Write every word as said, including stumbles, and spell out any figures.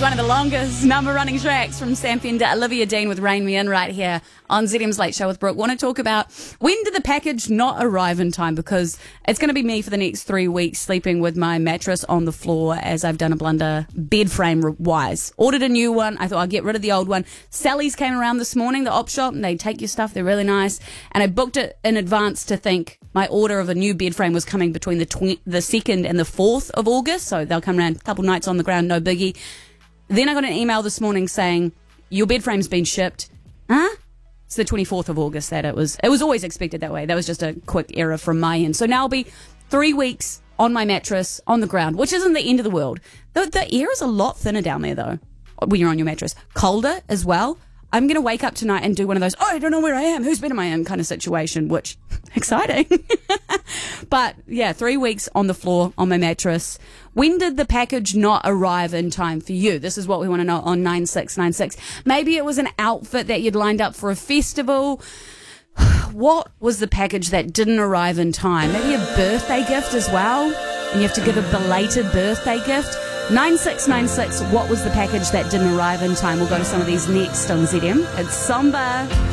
It's one of the longest number-running tracks from Sam Fender, Olivia Dean with Rain Me In right here on Z M's Late Show with Brooke. Want to talk about when did the package not arrive in time? Because it's going to be me for the next three weeks sleeping with my mattress on the floor as I've done a blunder bed frame-wise. Ordered a new one. I thought I'd get rid of the old one. Sally's came around this morning, the op shop, and they take your stuff. They're really nice. And I booked it in advance to think my order of a new bed frame was coming between the tw- the second and the fourth of August. So they'll come around a couple nights on the ground, no biggie. Then I got an email this morning saying, your bed frame's been shipped. Huh? It's the twenty-fourth of August that it was. It was always expected that way. That was just a quick error from my end. So now I'll be three weeks on my mattress on the ground, which isn't the end of the world. The, the air is a lot thinner down there, though, when you're on your mattress. Colder as well. I'm going to wake up tonight and do one of those, oh, I don't know where I am, whose bed am I in kind of situation, which, exciting. But, yeah, three weeks on the floor on my mattress. When did the package not arrive in time for you? This is what we want to know on nine six nine six. Maybe it was an outfit that you'd lined up for a festival. What was the package that didn't arrive in time? Maybe a birthday gift as well, and you have to give a belated birthday gift. nine six nine six, what was the package that didn't arrive in time? We'll go to some of these next on Z M. It's Samba.